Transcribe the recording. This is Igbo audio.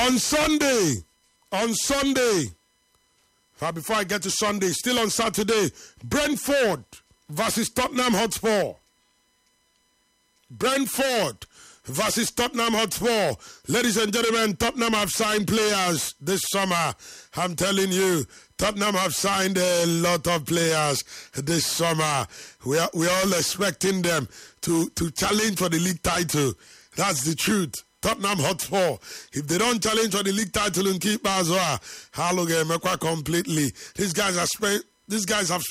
On Sunday, before I get to Sunday, still on Saturday, Brentford versus Tottenham Hotspur. Brentford versus Tottenham Hotspur. Ladies and gentlemen, Tottenham have signed players this summer. I'm telling you, Tottenham have signed a lot of players this summer. We're all expecting them to challenge for the league title. That's the truth. Tottenham Hotspur. If they don't challenge for the league title and keep as well, completely. These guys have